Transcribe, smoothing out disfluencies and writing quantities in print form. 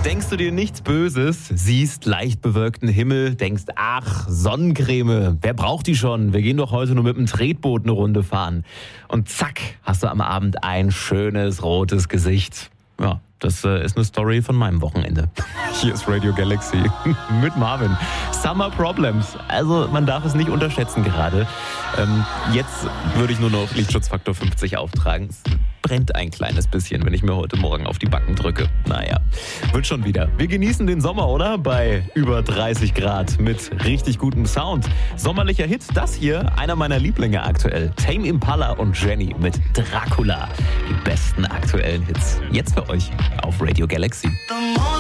denkst du dir nichts Böses, siehst leicht bewölkten Himmel, denkst, ach, Sonnencreme, wer braucht die schon? Wir gehen doch heute nur mit dem Tretboot eine Runde fahren. Und zack, hast du am Abend ein schönes rotes Gesicht. Ja, das ist eine Story von meinem Wochenende. Hier ist Radio Galaxy mit Marvin. Summer Problems. Also man darf es nicht unterschätzen gerade. Jetzt würde ich nur noch Lichtschutzfaktor 50 auftragen. Es brennt ein kleines bisschen, wenn ich mir heute Morgen auf die Backen drücke. Naja, wird schon wieder. Wir genießen den Sommer, oder? Bei über 30 Grad mit richtig gutem Sound. Sommerlicher Hit, das hier, einer meiner Lieblinge aktuell. Tame Impala und Jenny mit Dracula. Die besten aktuellen Hits. Jetzt für euch auf Radio Galaxy.